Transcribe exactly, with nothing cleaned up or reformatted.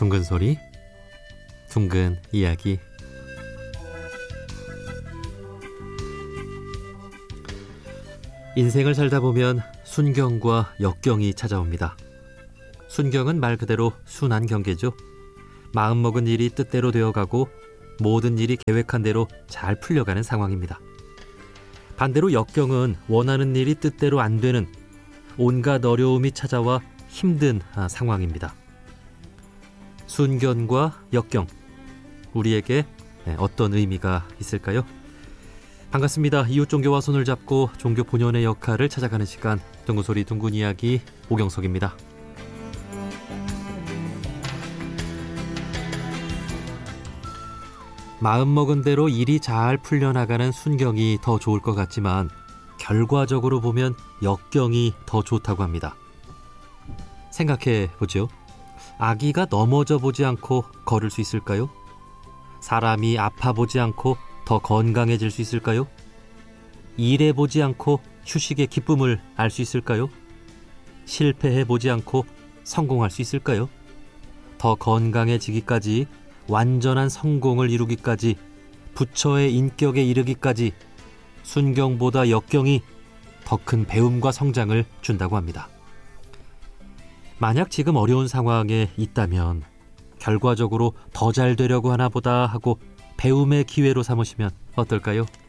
둥근 소리, 둥근 이야기. 인생을 살다 보면 순경과 역경이 찾아옵니다. 순경은 말 그대로 순한 경계죠. 마음먹은 일이 뜻대로 되어가고 모든 일이 계획한 대로 잘 풀려가는 상황입니다. 반대로 역경은 원하는 일이 뜻대로 안 되는 온갖 어려움이 찾아와 힘든 상황입니다. 순견과 역경, 우리에게 어떤 의미가 있을까요? 반갑습니다. 이웃 종교와 손을 잡고 종교 본연의 역할을 찾아가는 시간, 둥근 소리 둥근 이야기, 오경석입니다. 마음먹은 대로 일이 잘 풀려나가는 순경이 더 좋을 것 같지만 결과적으로 보면 역경이 더 좋다고 합니다. 생각해 보죠. 아기가 넘어져 보지 않고 걸을 수 있을까요? 사람이 아파 보지 않고 더 건강해질 수 있을까요? 일해 보지 않고 휴식의 기쁨을 알 수 있을까요? 실패해 보지 않고 성공할 수 있을까요? 더 건강해지기까지, 완전한 성공을 이루기까지, 부처의 인격에 이르기까지 순경보다 역경이 더 큰 배움과 성장을 준다고 합니다. 만약 지금 어려운 상황에 있다면 결과적으로 더 잘 되려고 하나 보다 하고 배움의 기회로 삼으시면 어떨까요?